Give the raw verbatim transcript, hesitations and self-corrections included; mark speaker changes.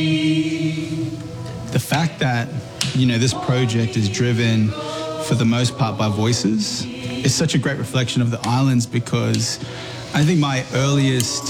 Speaker 1: The fact that, you know, this project is driven for the most part by voices is such a great reflection of the islands, because I think my earliest